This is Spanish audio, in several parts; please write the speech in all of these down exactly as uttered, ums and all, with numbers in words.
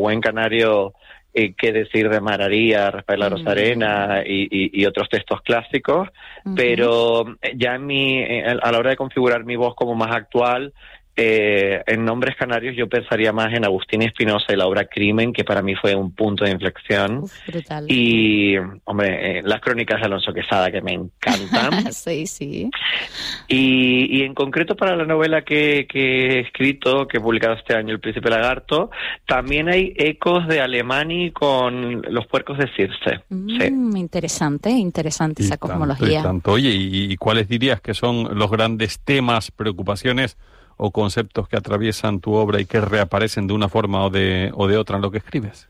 buen canario, eh, qué decir de Mararía, Rafael Rosarena y, y, y otros textos clásicos, uh-huh. pero ya en mi, a la hora de configurar mi voz como más actual, Eh, en nombres canarios yo pensaría más en Agustín Espinosa y la obra Crimen, que para mí fue un punto de inflexión. Uf, brutal. Y, hombre, eh, las crónicas de Alonso Quesada, que me encantan. Sí, sí. Y, y en concreto para la novela que, que he escrito, que he publicado este año, El Príncipe Lagarto, también hay ecos de Alemani con Los Puercos de Circe. Mm, sí. Interesante, interesante esa y cosmología. Tanto, y tanto. Oye, ¿y, y cuáles dirías que son los grandes temas, preocupaciones o conceptos que atraviesan tu obra y que reaparecen de una forma o de o de otra en lo que escribes?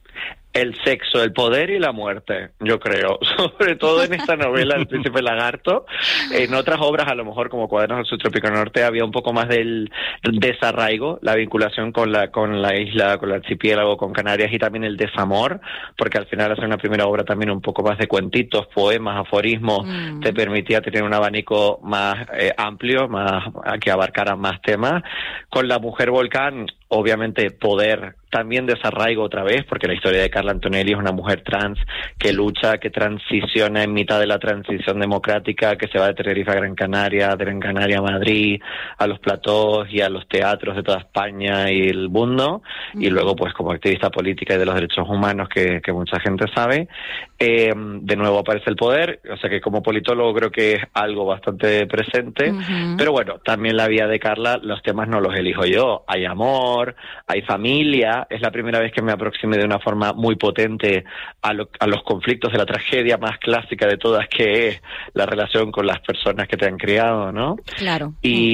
El sexo, el poder y la muerte, yo creo. Sobre todo en esta novela, El Príncipe Lagarto. En otras obras, a lo mejor como Cuadernos del Subtrópico Norte, había un poco más del desarraigo, la vinculación con la con la isla, con el archipiélago, con Canarias, y también el desamor, porque al final hacer una primera obra también un poco más de cuentitos, poemas, aforismos, mm. te permitía tener un abanico más eh, amplio, más que abarcara más temas. Con La Mujer Volcán, obviamente poder, también desarraigo otra vez, porque la historia de Carla Antonelli es una mujer trans que lucha, que transiciona en mitad de la transición democrática, que se va de Tenerife a Gran Canaria, de Gran Canaria a Madrid, a los platós y a los teatros de toda España y el mundo, mm. y luego pues como activista política y de los derechos humanos, que, que mucha gente sabe. Eh, de nuevo aparece el poder, o sea que como politólogo creo que es algo bastante presente, uh-huh. pero bueno, también la vida de Carla, los temas no los elijo yo, hay amor, hay familia. Es la primera vez que me aproximé de una forma muy potente a, lo, a los conflictos de la tragedia más clásica de todas, que es la relación con las personas que te han criado, ¿no? Claro.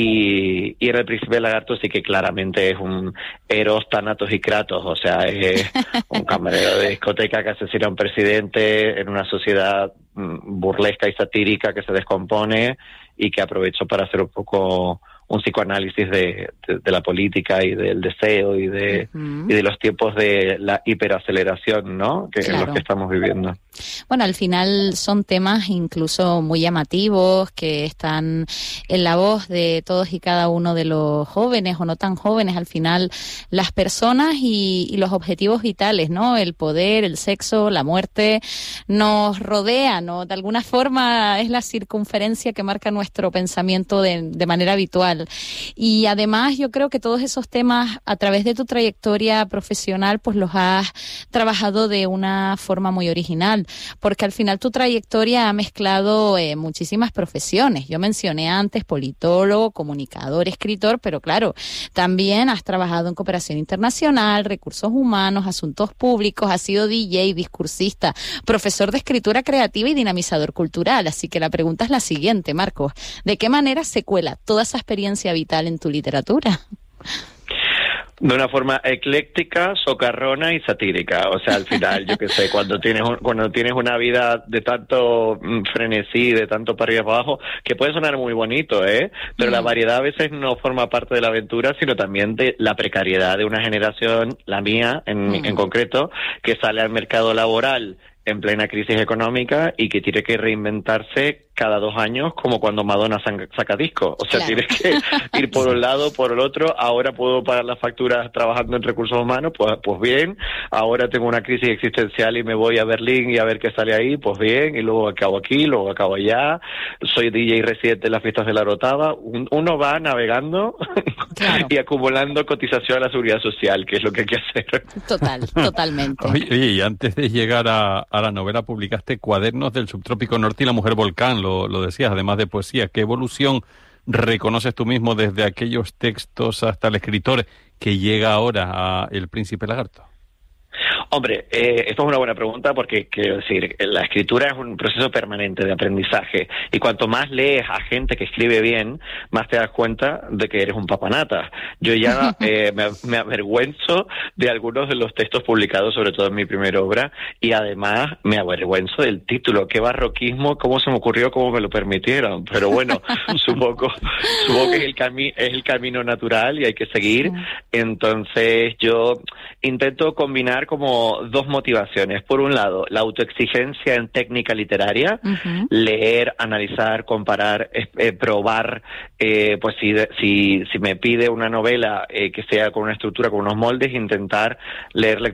Y, y en El Príncipe Lagarto sí que claramente es un Eros, Tánatos y Kratos, o sea, es un camarero de discoteca que asesina a un presidente en una sociedad burlesca y satírica que se descompone y que aprovecho para hacer un poco un psicoanálisis de, de, de la política y del deseo y de, uh-huh. y de los tiempos de la hiperaceleración, ¿no? Que claro. en los que estamos viviendo. Bueno, al final son temas incluso muy llamativos que están en la voz de todos y cada uno de los jóvenes o no tan jóvenes. Al final las personas y, y los objetivos vitales, ¿no? El poder, el sexo, la muerte nos rodean, ¿no? De alguna forma es la circunferencia que marca nuestro pensamiento de, de manera habitual. Y además yo creo que todos esos temas a través de tu trayectoria profesional pues los has trabajado de una forma muy original, porque al final tu trayectoria ha mezclado eh, muchísimas profesiones. Yo mencioné antes politólogo, comunicador, escritor, pero claro, también has trabajado en cooperación internacional, recursos humanos, asuntos públicos, has sido D J, discursista, profesor de escritura creativa y dinamizador cultural. Así que la pregunta es la siguiente, Marcos: ¿de qué manera se cuela toda esa experiencia vital en tu literatura? De una forma ecléctica, socarrona y satírica. O sea, al final, yo qué sé, cuando tienes un, cuando tienes una vida de tanto frenesí, de tanto para arriba y para abajo, que puede sonar muy bonito, ¿eh? Pero mm. la variedad a veces no forma parte de la aventura, sino también de la precariedad de una generación, la mía en, mm. en concreto, que sale al mercado laboral en plena crisis económica y que tiene que reinventarse cada dos años, como cuando Madonna saca disco. O sea, claro. Tienes que ir por un lado, por el otro. Ahora puedo pagar las facturas trabajando en recursos humanos, pues, pues bien. Ahora tengo una crisis existencial y me voy a Berlín y a ver qué sale ahí, pues bien. Y luego acabo aquí, luego acabo allá. Soy D J residente en las fiestas de la Rotava. Un, uno va navegando claro. y acumulando cotización a la seguridad social, que es lo que hay que hacer. Total, totalmente. Oye, oye, y antes de llegar a, a la novela publicaste Cuadernos del Subtrópico Norte y La Mujer Volcán, lo, lo decías, además de poesía. ¿Qué evolución reconoces tú mismo desde aquellos textos hasta el escritor que llega ahora a El Príncipe Lagarto? Hombre, eh, esto es una buena pregunta porque, quiero decir, la escritura es un proceso permanente de aprendizaje y cuanto más lees a gente que escribe bien, más te das cuenta de que eres un papanata. Yo ya eh, me, me avergüenzo de algunos de los textos publicados, sobre todo en mi primera obra, y además me avergüenzo del título. Qué barroquismo, cómo se me ocurrió, cómo me lo permitieron. Pero bueno, supongo, supongo que es el, cami- es el camino natural y hay que seguir. Entonces yo intento combinar como como dos motivaciones. Por un lado, la autoexigencia en técnica literaria, uh-huh. leer, analizar, comparar, eh, probar, eh, pues si, si, si me pide una novela eh, que sea con una estructura, con unos moldes, intentar leer